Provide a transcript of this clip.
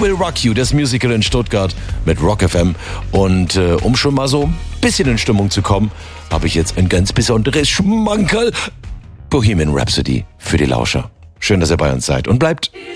Will Rock You, das Musical in Stuttgart mit Rock FM. Und um schon mal so ein bisschen in Stimmung zu kommen, habe ich jetzt ein ganz besonderes Schmankerl. Bohemian Rhapsody für die Lauscher. Schön, dass ihr bei uns seid und bleibt.